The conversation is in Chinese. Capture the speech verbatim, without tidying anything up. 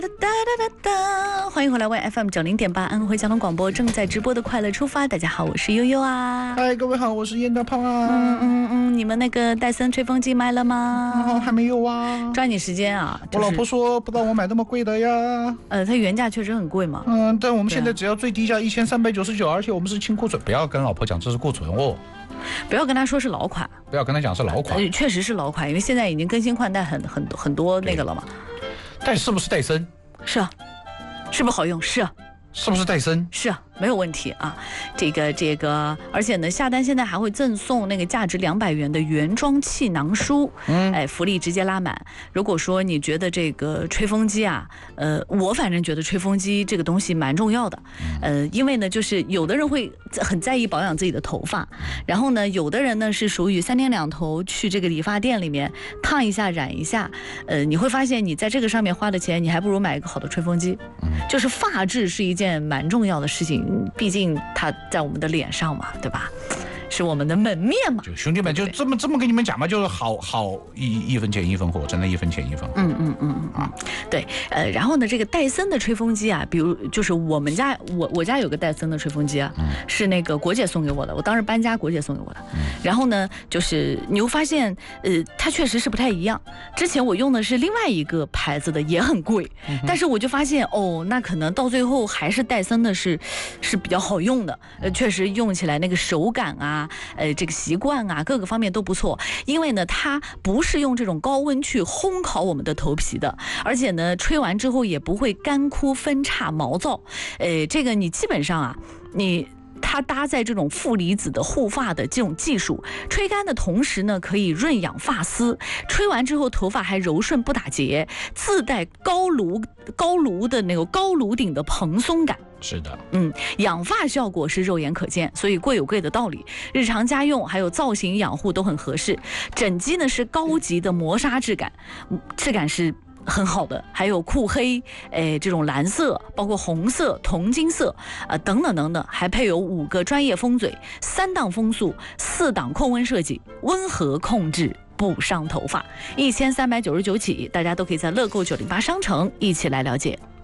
哒哒哒哒哒，欢迎回来 Y F M 九零点八安徽交通广播正在直播的快乐出发。大家好，我是悠悠啊。 嗨，各位好，我是燕大胖啊。 嗯嗯嗯，你们那个戴森吹风机买了吗？ 哦，还没有啊。 抓紧时间啊！就是、 我老婆说不让我买那么贵的呀。 呃，它原价确实很贵嘛。 嗯，但我们现在只要最低价一千三百九十九，而且我们是清库存，不要跟老婆讲这是库存哦。 不要跟他说是老款， 不要跟他讲是老款， 呃、确实是老款，因为现在已经更新换代很很很多那个了嘛。 但是不是戴森？ 是啊，是不是好用？是啊。 是不是戴森？ 是啊，没有问题啊。这个这个，而且呢，下单现在还会赠送那个价值两百元的原装气囊书，嗯，哎，福利直接拉满。如果说你觉得这个吹风机啊，呃，我反正觉得吹风机这个东西蛮重要的，呃，因为呢，就是有的人会很在意保养自己的头发，然后呢，有的人呢是属于三天两头去这个理发店里面烫一下染一下，呃，你会发现你在这个上面花的钱，你还不如买一个好的吹风机。就是发质是一件蛮重要的事情，毕竟它在我们的脸上嘛，对吧？是我们的门面嘛。 就兄弟们就这么这么跟你们讲嘛，就是好好一一分钱一分货，真的一分钱一分货。 嗯嗯嗯嗯啊，对，呃，然后呢，这个戴森的吹风机啊，比如就是我们家我我家有个戴森的吹风机啊，嗯、是那个国姐送给我的，我当时搬家国姐送给我的。嗯、然后呢，就是你会发现，呃，它确实是不太一样。之前我用的是另外一个牌子的，也很贵，嗯、但是我就发现哦，那可能到最后还是戴森的是是比较好用的，呃，确实用起来那个手感啊。呃，这个习惯啊，各个方面都不错。因为呢，它不是用这种高温去烘烤我们的头皮的，而且呢，吹完之后也不会干枯、分叉、毛躁。呃，这个你基本上啊，你。它搭载这种负离子的护发的这种技术，吹干的同时呢，可以润养发丝，吹完之后头发还柔顺不打结，自带高炉高炉的那个高炉顶的蓬松感。 是的， 嗯，养发效果是肉眼可见，所以贵有贵的道理。日常家用还有造型养护都很合适。整机呢是高级的磨砂质感，质感是很好的，还有酷黑，诶，这种蓝色，包括红色、铜金色，呃，等等等等，还配有五个专业风嘴、三档风速、四档控温设计，温和控制。不伤头发，一千三百九十九起，大家都可以在乐购九零八商城一起来了解。